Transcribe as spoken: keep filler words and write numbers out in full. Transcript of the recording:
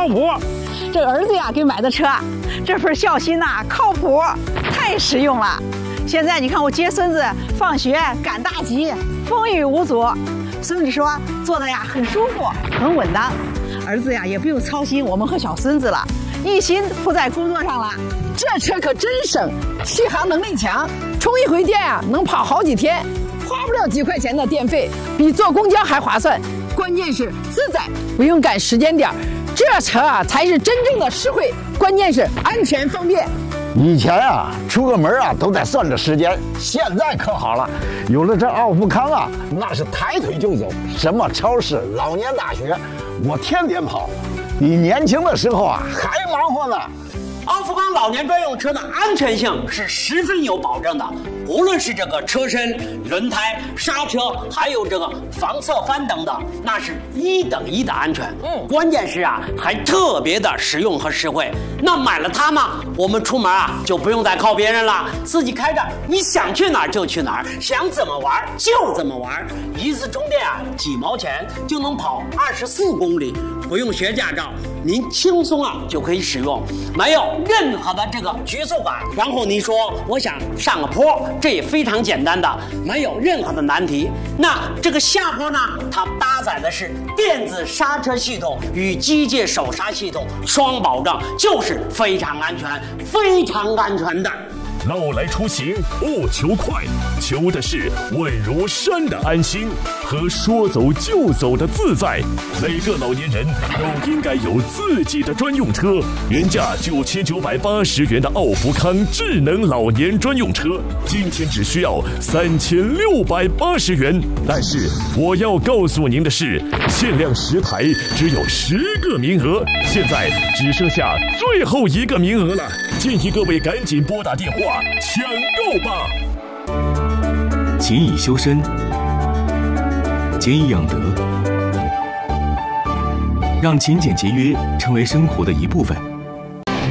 靠谱。 这儿子呀给买的车，这份孝心呐、啊、靠谱，太实用了。现在你看我接孙子放学赶大集，风雨无阻。孙子说坐的呀很舒服，很稳当。儿子呀也不用操心我们和小孙子了，一心扑在工作上了。 这车可真省，续航能力强，充一回电啊能跑好几天，花不了几块钱的电费，比坐公交还划算。关键是自在，不用赶时间点，这车啊才是真正的实惠，关键是安全方便。 以前啊，出个门啊都得算着时间，现在可好了，有了这奥富康啊，那是抬腿就走，什么超市、老年大学，我天天跑，比年轻的时候啊还忙活呢。 奥富康老年专用车的安全性是十分有保证的，无论是这个车身、轮胎、刹车，还有这个防侧翻等等，那是一等一的安全。嗯，关键是啊，还特别的实用和实惠。那买了它嘛，我们出门啊就不用再靠别人了，自己开着，你想去哪儿就去哪儿，想怎么玩就怎么玩。一次充电啊，几毛钱就能跑二十四公里，不用学驾照，您轻松啊就可以使用，没有任何的这个局促感。然后你说我想上个坡，这也非常简单的，没有任何的难题。那这个下坡呢，它搭载的是电子刹车系统与机械手刹系统双保障，就是非常安全非常安全的。 老来出行不求快，求的是稳如山的安心和说走就走的自在。每个老年人都应该有自己的专用车。原价九千九百八十元的奥福康智能老年专用车，今天只需要三千六百八十元。但是我要告诉您的是，限量十台，只有十个名额，现在只剩下最后一个名额了，建议各位赶紧拨打电话抢购吧！ 勤以修身，俭以养德，让勤俭节约成为生活的一部分。